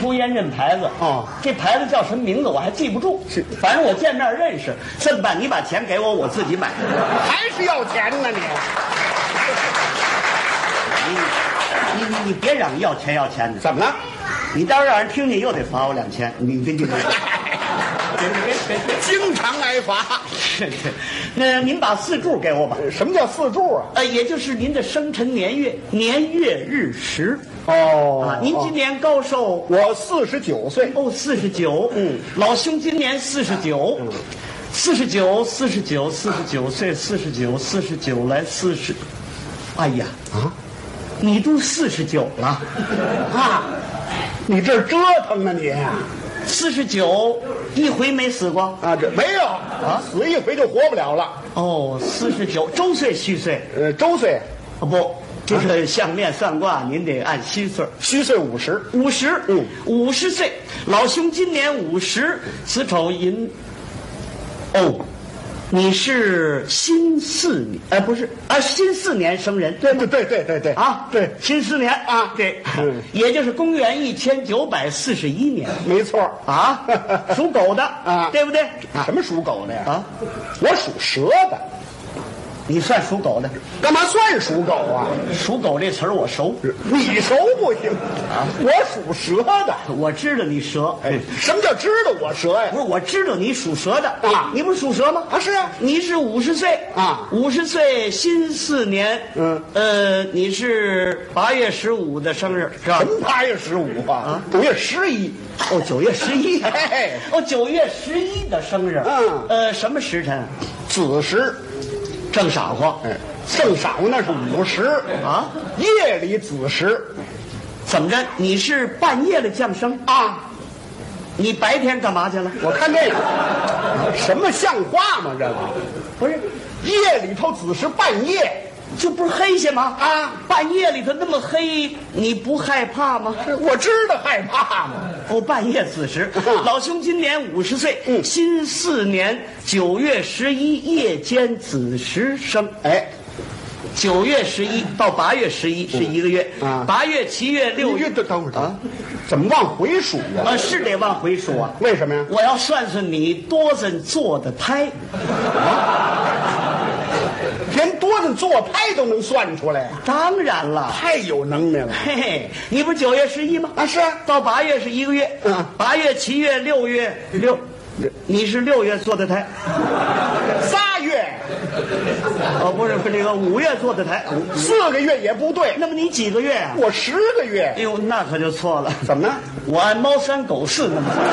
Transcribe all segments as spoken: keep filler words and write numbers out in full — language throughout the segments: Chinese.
抽烟认牌子。 哦， 这牌子叫什么名字我还记不住。 是， 反正我见面认识。这么办，你把钱给我，我自己买。 还是要钱呢你？ 你你你你别嚷要钱要钱的。 怎么了？ 你到时候让人听见又得罚我两千。你别别别别别别别， 经常挨罚。 是是，那您把四柱给我吧。 什么叫四柱啊？ 呃，也就是您的生辰年月年月日时。 哦啊，您今年高寿？ 我四十九岁。 哦，四十九。 嗯， 老兄今年四十九。嗯，四十九，四十九，四十九岁，四十九，四十九来四十。哎呀啊，你都四十九了啊！你这折腾呢你？ 四十九，一回没死过啊？这没有啊，死一回就活不了了。 哦，四十九，周岁虚岁？ 呃，周岁。 哦不。就是相面算卦，您得按虚岁， 虚岁五十， 五十， 嗯， 五十岁，老兄今年五十，子丑寅。哦，你是辛巳年，哎、呃，不是啊，辛巳年生人，对吗？ 对对对对啊， 对， 辛巳年啊，对，嗯，也就是公元一千九百四十一年， 没错啊，属狗的啊， 对不对？ 什么属狗的呀？ 啊， 我属蛇的。 你算属狗的， 干嘛算属狗啊？ 属狗这词儿我熟， 你熟不行啊！我属蛇的， 我知道你蛇。 哎，什么叫知道我蛇呀？ 不是，我知道你属蛇的啊， 你不是属蛇吗？ 啊，是啊， 你是五十岁啊， 五十岁辛巳年， 嗯， 呃，你是八月十五的生日，是吧？ 什么八月十五啊？啊，九月十一。 哦，九月十一， 哎， 哦，九月十一的生日， 嗯， 呃，什么时辰？ 子时。 正晌午， 哎，正晌午那是午时啊， 夜里子时。 怎么着？你是半夜的降生啊？ 你白天干嘛去了？ 我看这个，什么像话吗？这个不是， 夜里头子时，半夜就不是黑些吗？ 啊， 半夜里头那么黑，你不害怕吗？ 我知道害怕嘛。 哦，半夜子时，老兄今年五十岁， 嗯， 辛巳年九月十一夜间子时生。 哎， 九月十一到八月十一是一个月， 啊， 八月、七月、六月， 等会儿啊，怎么往回数啊？ 啊，是得往回数啊。 为什么呀？ 我要算算你多子做的胎。 连多子做胎都能算出来， 当然了， 太有能耐了。 嘿嘿，你不是九月十一吗？ 啊，是啊， 到八月是一个月， 嗯， 八月、七月、六月六，你是六月做的胎， 仨月， 哦，不是不是那个五月做的胎， 四个月也不对。 那么你几个月啊？ 我十个月。 哎呦，那可就错了。 怎么呢？ 我按猫三狗四那么算。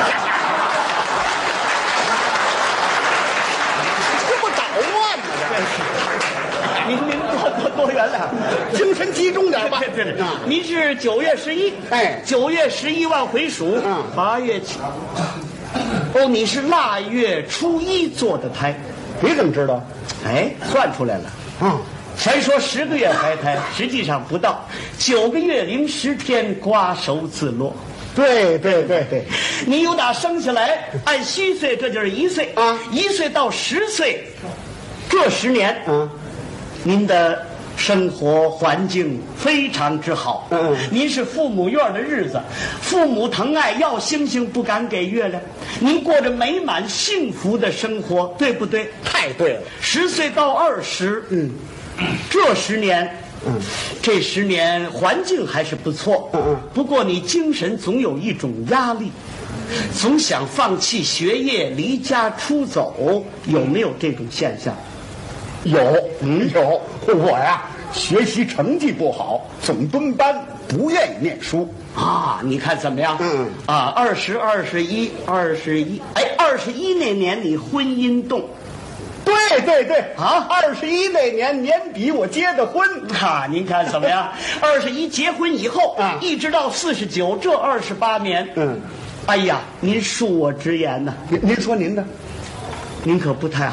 您您多多多原谅， 精神集中点吧。 对对对，您是九月十一， 哎， 九月十一往回数， 嗯， 八月七，哦，你是腊月初一做的胎， 你怎么知道？ 哎，算出来了。 嗯， 全说十个月怀胎，实际上不到九个月零十天，瓜熟自落。 对对对对， 你由打生下来按虚岁，这就是一岁啊， 一岁到十岁，这十年， 嗯。 您的生活环境非常之好， 嗯， 您是父母院的日子，父母疼爱，要星星不敢给月亮，您过着美满幸福的生活，对不对？ 太对了。 十岁到二十，嗯，这十年，嗯，这十年环境还是不错， 嗯嗯， 不过你精神总有一种压力，总想放弃学业，离家出走，有没有这种现象？ 有，嗯，有。我呀，学习成绩不好，总蹲班，不愿意念书啊。你看怎么样？ 嗯啊，二十二十一，二十一，哎，二十一那年你婚姻动。 对对对啊， 二十一那年年底我结的婚啊，您看怎么样？二十一结婚以后啊， 一直到四十九，这二十八年， 嗯， 哎呀，您恕我直言呐， 您您说您的。 您可不太好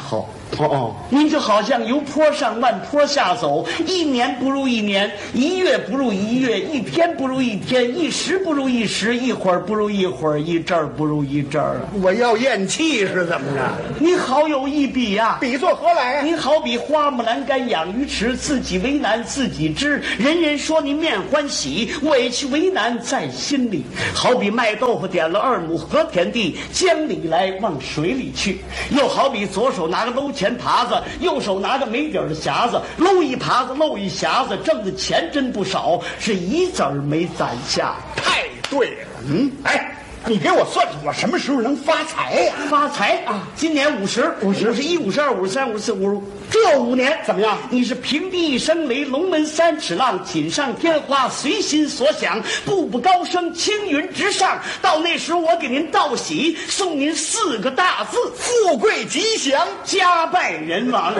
哦哦，您就好像由坡上万坡下走，一年不如一年，一月不如一月，一天不如一天，一时不如一时，一会儿不如一会儿，一阵儿不如一阵儿。 我要咽气是怎么着？ 你好有一比呀、啊， 比作何来呀、啊？ 你好比花木兰干养鱼池，自己为难自己知，人人说你面欢喜，委屈为难在心里。好比卖豆腐点了二亩和田地，江里来往水里去。又好比左手拿个搂钱耙子，右手拿个没底儿的匣子，搂一耙子搂一匣子，挣的钱真不少，是一子儿没攒下。 太对了，嗯，哎，你给我算算，我什么时候能发财呀、 啊？发财啊！今年五十，五十，五十一，五十二，五十三，五十四，五十，这五年怎么样？你是平地一声雷，龙门三尺浪，锦上添花，随心所想，步步高升，青云直上。到那时候，我给您道喜，送您四个大字： 富贵吉祥， 家败人亡。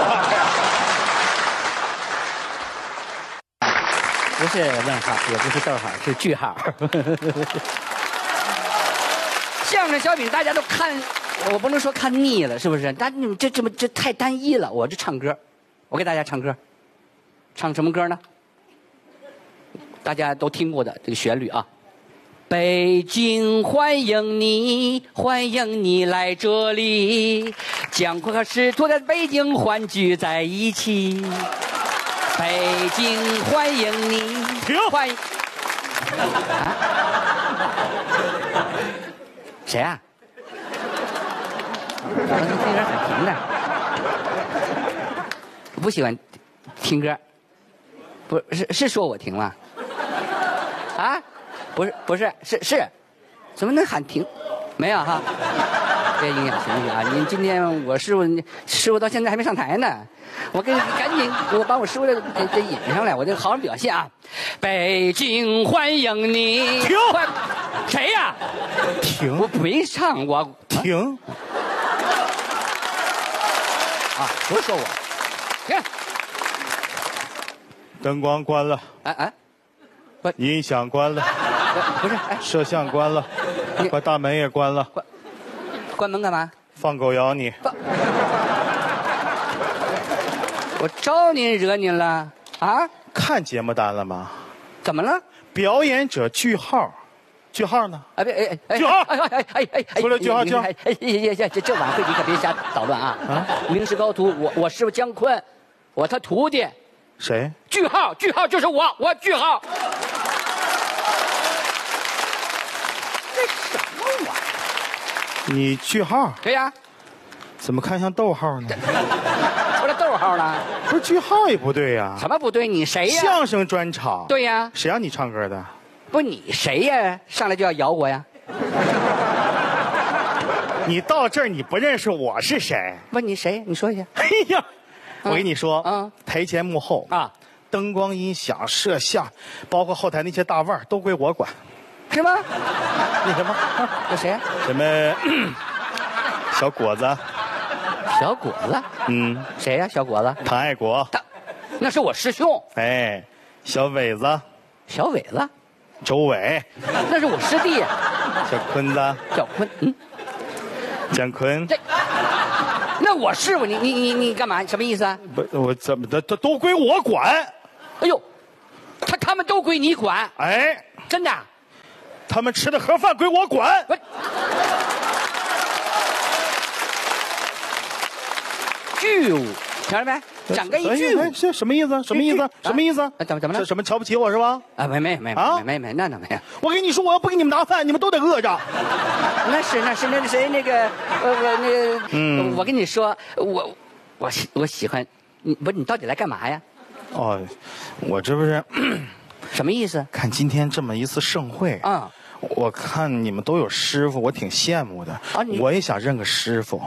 不是问号，也不是逗号，是句号。相声小品大家都看，我不能说看腻了，是不是？但你这这么这太单一了。我这唱歌，我给大家唱歌，唱什么歌呢？大家都听过的这个旋律啊。北京欢迎你，欢迎你来这里，姜昆和师徒在北京欢聚在一起。北京欢迎你， 停！ 欢迎。啊？谁啊？我说这歌很平的，不喜欢听歌，不是是说我停了？啊？不是不是是是，怎么能喊停？没有哈，别影响情绪啊！您今天我师傅师傅到现在还没上台呢，我跟赶紧我把我师傅的这这引上来，我得好好表现啊！北京欢迎你， 停！ 谁呀、啊？ 停！ 我没唱过。 停！ 啊，不是说我。停！ 灯光关了。 哎哎， 关音响关了。 不是，哎， 摄像关了，把大门也关了。 关关门干嘛？ 放狗咬你！ 我招您惹您了啊？ 看节目单了吗？ 怎么了？ 表演者句号，句号呢？ 哎别哎哎句号！ 哎哎哎哎哎！ 出来句号句号！ 哎哎哎哎！这这晚会你可别瞎捣乱啊！啊！名师高徒，我我师傅姜昆，我他徒弟。 谁？ 句号句号就是我，我句号。这什么玩意儿？ 你句号？ 对呀。 怎么看像逗号呢？ 出了逗号了？ 不是句号也不对呀。 什么不对？你谁呀？ 相声专场。 对呀。 谁让你唱歌的？ 不，你谁呀？上来就要咬我呀？ 你到这儿你不认识我是谁？ 问你谁？你说一下。 哎呀，我跟你说， 嗯， 台前幕后啊， 灯光、音响、摄像，包括后台那些大腕儿都归我管。 是吗？ 那什么， 有谁？ 什么小果子？ 小果子？ 嗯， 谁呀？小果子？ 唐爱国。 他，那是我师兄。 哎，小伟子。 小伟子。 周伟。 那是我师弟。 小坤子。 小坤，嗯。 姜昆。 这，那我师傅，你你你你干嘛？什么意思啊？ 不，我怎么的，都都归我管。 哎呦，他他们都归你管？ 哎， 真的？ 他们吃的盒饭归我管。 我。巨物，听着没？长个一巨物， 这什么意思？什么意思？什么意思？ 怎么怎么了？ 什么瞧不起我是吧？ 啊，没没没啊， 没没没，那倒没有。 我跟你说，我要不给你们拿饭，你们都得饿着。 那是那是那谁那个呃我那个嗯， 我跟你说，我我喜我喜欢你，不是你到底来干嘛呀？ 哦，我这不是什么意思？ 看今天这么一次盛会啊。 我看你们都有师傅，我挺羡慕的。 啊，你我也想认个师傅。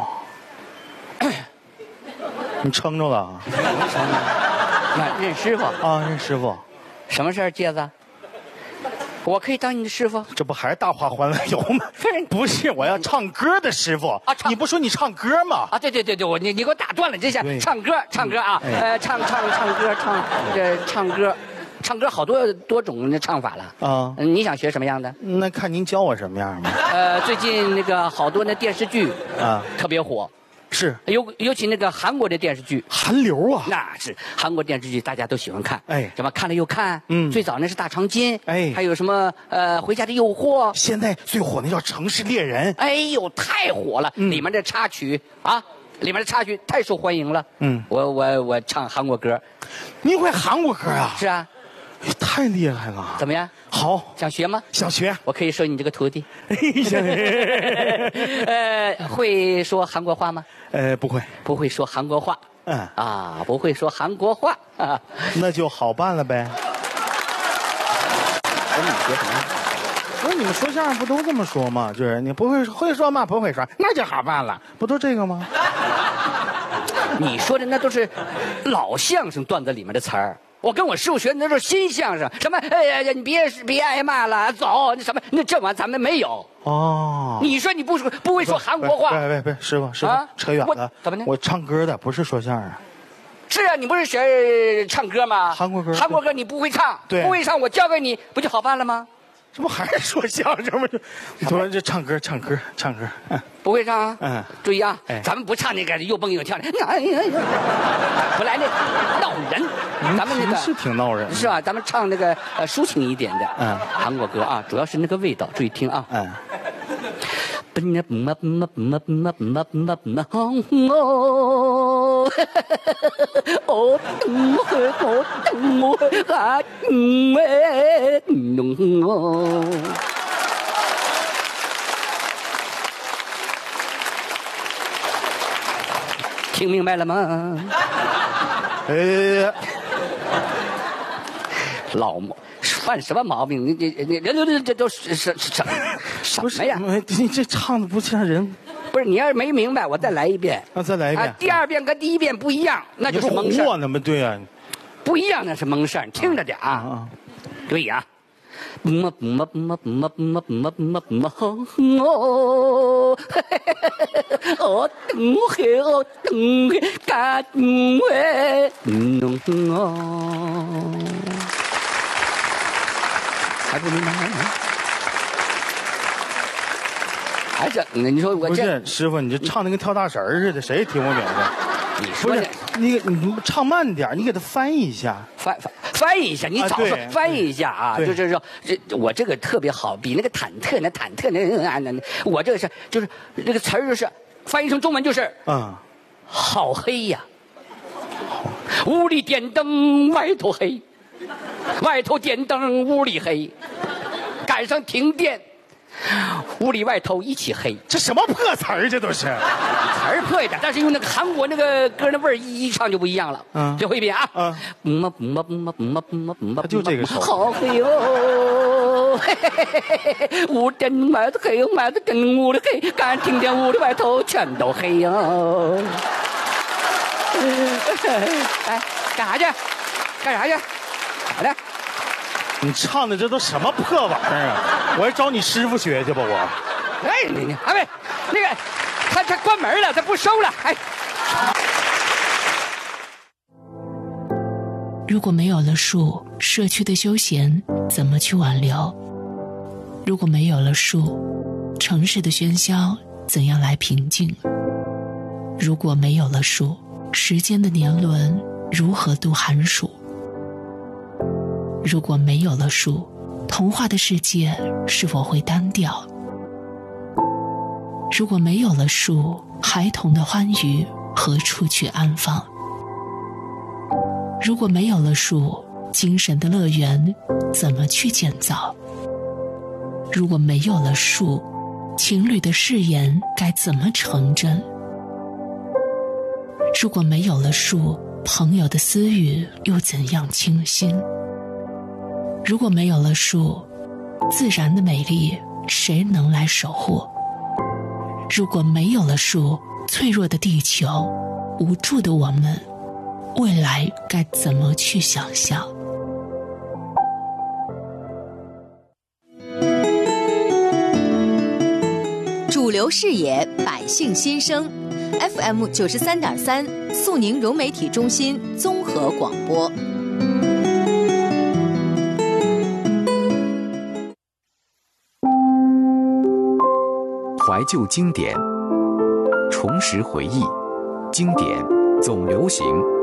你撑着了？ 那认师傅啊，认师傅。 什么事儿，戒子？我可以当你的师傅？ 这不还是大话欢乐游吗？不是，不是，我要唱歌的师傅啊！你不说你唱歌吗？ 啊，对对对对，我你你给我打断了，这下唱歌唱歌啊， 嗯、 呃，唱唱唱歌唱这唱歌。唱歌好多多种的唱法了啊！ 你想学什么样的？ 那看您教我什么样吧。 呃，最近那个好多那电视剧啊， 特别火， 是， 尤尤其那个韩国的电视剧， 韩流啊， 那是韩国电视剧，大家都喜欢看。 哎， 什么看了又看， 嗯， 最早那是大长今， 哎， 还有什么呃回家的诱惑， 现在最火那叫城市猎人， 哎呦太火了，嗯、里面的插曲啊，里面的插曲太受欢迎了。嗯，我我我唱韩国歌， 你会韩国歌啊？ 是啊。 太厉害了！ 怎么样？ 好， 想学吗？ 想学， 我可以收你这个徒弟。呃，会说韩国话吗？ 呃，不会， 不会说韩国话。 嗯啊，不会说韩国话啊， 那就好办了呗。 我你学什么？ 不是你们说相声不都这么说吗？就是你不会会说吗？不会说，那就好办了，不都这个吗？ 你说的那都是老相声段子里面的词儿。我跟我师傅学的那都是新相声，什么哎呀呀，你别别挨骂了，走，那什么那这玩意咱们没有。哦，你说你不说不会说韩国话？ 别别别，师傅师傅、啊、扯远了。 怎么呢？ 我唱歌的，不是说相声。 是啊，你不是学唱歌吗？ 韩国歌， 韩国歌你不会唱， 对， 不会唱，我教给你，不就好办了吗？ 这不还是说相声吗？你说这唱歌唱歌唱歌，嗯， 不会唱啊？ 嗯， 注意啊， 哎， 咱们不唱那个又蹦又跳的，哎呀呀，不来那闹人。咱们那个是挺闹人， 是吧？咱们唱那个呃抒情一点的， 嗯， 韩国歌啊，主要是那个味道，注意听啊， 嗯。 哦，等会，哦，等会，啊，嗯哎，嗯哦。听明白了吗？ 呃， 老毛犯什么毛病？你你你人这这都是什什什么呀？ 你这唱的不像人。 不是，你要是没明白，我再来一遍。 啊，再来一遍。 啊、第二遍跟第一遍不一样，那就是蒙事儿。 呢吗？对呀、啊， 不一样，那是蒙事儿。你听着点啊。啊注意啊。么么么么么么么么哦，哦等会哦等会干会弄哦，还不明白吗？还整呢？你说我不是师傅，你这唱的跟跳大神似的，谁也听不明白。 你说的， 你你唱慢点，你给他翻译一下， 翻翻翻译一下，你早说、啊、翻译一下啊！就就是说，这我这个特别好，比那个忐忑那忐忑那那那，我这个是就是那个词儿就是翻译成中文就是嗯，好黑呀，屋里点灯外头黑，外头点灯屋里黑，赶上停电。屋里外头一起黑， 这什么破词儿？这都是词儿破一点，但是用那个韩国那个歌的味儿一唱就不一样了。嗯，最后一遍啊。嗯，嗯嗯嗯嗯嗯嗯， 他就这个手。 好黑哟，屋里外头黑，外头跟屋里黑，赶停电屋里外头全都黑哟。哎，干啥去？干啥去？咋的？ 你唱的这都什么破玩意儿啊！我要找你师傅学去吧，我。 哎，你你阿伟，那个他他关门了，他不收了。哎， 如果没有了树，社区的休闲怎么去挽留？如果没有了树，城市的喧嚣怎样来平静？如果没有了树，时间的年轮如何度寒暑？如果没有了树，童话的世界是否会单调？如果没有了树，孩童的欢愉何处去安放？如果没有了树，精神的乐园怎么去建造？如果没有了树，情侣的誓言该怎么成真？如果没有了树，朋友的私语又怎样清新？如果没有了树，自然的美丽谁能来守护？如果没有了树，脆弱的地球，无助的我们，未来该怎么去想象？ 主流视野，百姓心声 ，F M 九十三点三，肃宁融媒体中心综合广播。 怀旧经典，重拾回忆， 经典总流行。